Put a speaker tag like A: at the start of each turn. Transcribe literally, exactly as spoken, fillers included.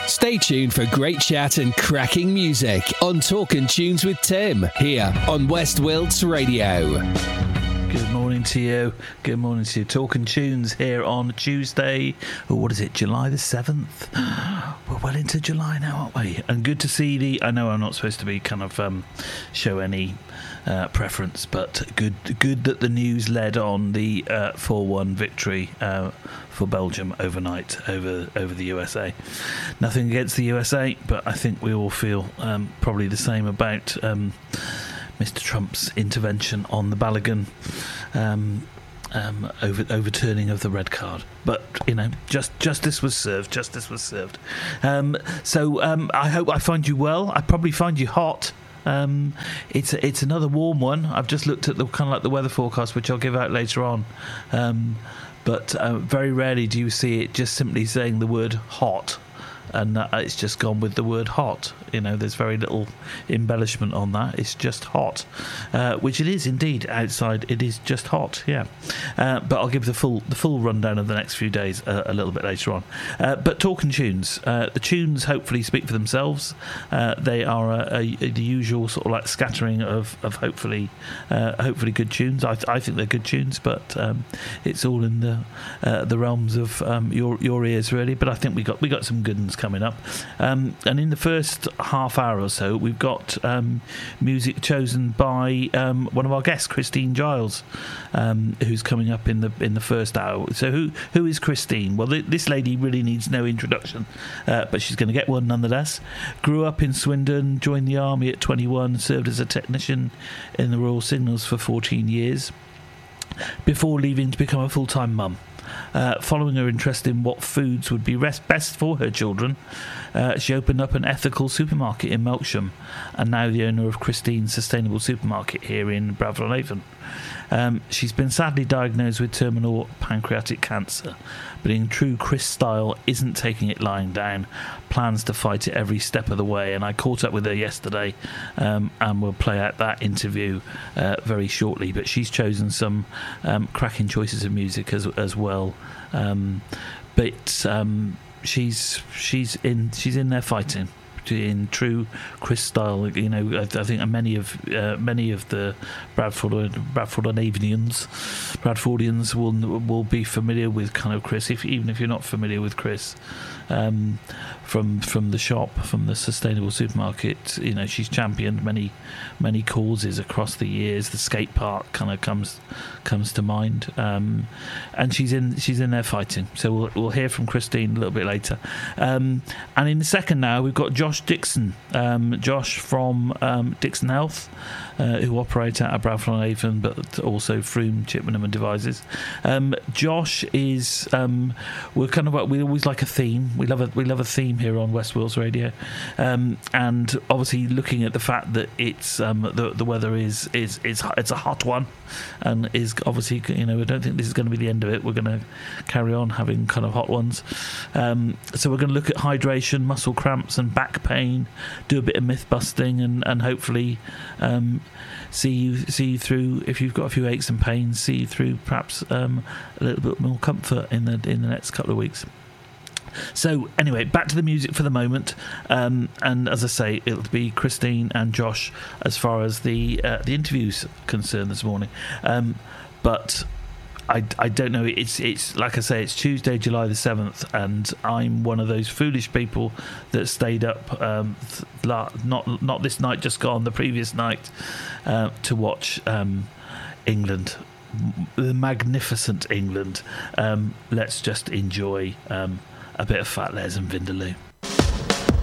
A: Stay tuned for great chat and cracking music on Talking Tunes with Tim here on West Wilts Radio.
B: Good morning to you. Good morning to you. Talking Tunes here on Tuesday. Oh, what is it? July the seventh. We're well into July now, aren't we? And good to see the. I know I'm not supposed to be kind of um, show any uh, preference, but good. Good that the news led on the uh, four one victory uh, for Belgium overnight over over the U S A. Nothing against the U S A, but I think we all feel um, probably the same about. Um, Mister Trump's intervention on the Balogun um, um, over, overturning of the red card. But, you know, just justice was served. Justice was served. Um, so um, I hope I find you well. I probably find you hot. Um, it's it's another warm one. I've just looked at the kind of like the weather forecast, which I'll give out later on. Um, but uh, very rarely do you see it just simply saying the word hot. And uh, it's just gone with the word hot. You know, there's very little embellishment on that. It's just hot, uh, which it is indeed outside. It is just hot, yeah. Uh, but I'll give the full the full rundown of the next few days uh, a little bit later on. Uh, but talking tunes, uh, the tunes hopefully speak for themselves. Uh, they are a, a, a, the usual sort of like scattering of of hopefully uh, hopefully good tunes. I, I think they're good tunes, but um, it's all in the uh, the realms of um, your your ears really. But I think we got we got some good ones coming up, um, and in the first half hour or so we've got um, music chosen by um, one of our guests, Christine Giles, um, who's coming up in the in the first hour. So who who is Christine? Well, th- this lady really needs no introduction, uh, but she's going to get one nonetheless. Grew up in Swindon, joined the army at twenty-one, served as a technician in the Royal Signals for fourteen years before leaving to become a full-time mum. Uh, following her interest in what foods would be rest best for her children, uh, she opened up an ethical supermarket in Melksham, and now the owner of Christine's Sustainable Supermarket here in Bradford-on-Avon. Um, she's been sadly diagnosed with terminal pancreatic cancer, but in true Chris style, isn't taking it lying down, plans to fight it every step of the way. And I caught up with her yesterday, um, and we'll play out that interview uh, very shortly. But she's chosen some um, cracking choices of music as as well. Um, but um, she's she's in she's in there fighting. In true Chris style, you know, I, I think many of uh, many of the Bradford Bradford-on-Avonians, Bradfordians will will be familiar with kind of Chris, if even if you're not familiar with Chris, um, from from the shop, from the Sustainable Supermarket. You know, she's championed many many causes across the years. The skate park kind of comes comes to mind, um, and she's in she's in there fighting. So we'll we'll hear from Christine a little bit later, um, and in the second now we've got Josh Dixon, um, Josh from um, Dixon Health, uh, who operate out of Bradford-on-Avon, but also Froome, Chippenham and Devizes. Um, Josh is um, we're kind of we always like a theme. We love a we love a theme here on West Wales Radio, um, and obviously looking at the fact that it's um, the the weather is is is it's a hot one, and is obviously, you know, I don't think this is going to be the end of it. We're going to carry on having kind of hot ones. Um, so we're going to look at hydration, muscle cramps and back pain, do a bit of myth busting, and, and hopefully um, see you see you through, if you've got a few aches and pains, see you through perhaps um, a little bit more comfort in the in the next couple of weeks. So anyway, back to the music for the moment, um, and as I say, it'll be Christine and Josh as far as the uh, the interviews concerned this morning, um, but I, I don't know, it's it's like I say, it's Tuesday, July the seventh, and I'm one of those foolish people that stayed up um, not not this night just gone, the previous night, uh, to watch um, England, the magnificent England. Um, let's just enjoy um, a bit of Fat Les and Vindaloo.